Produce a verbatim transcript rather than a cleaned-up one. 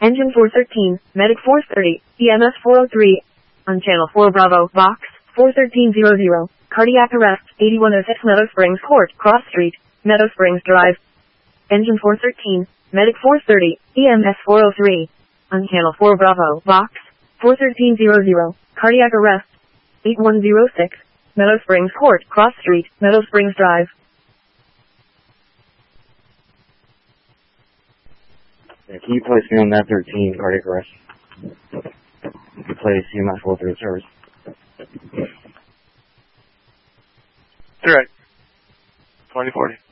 Engine four thirteen, Medic four thirty, E M S four oh three. On channel four Bravo, Vox, four thirteen hundred. Cardiac arrest, eighty-one oh six Meadow Springs Court, Cross Street, Meadow Springs Drive. Engine four thirteen, Medic four thirty, E M S four oh three. On channel four Bravo, Vox, four thirteen hundred. Cardiac arrest, eighty-one oh six, Meadow Springs Court, Cross Street, Meadow Springs Drive. Yeah, can you place me on that thirteen, cardiac arrest? You place E M S four oh three service. Direct. twenty forty.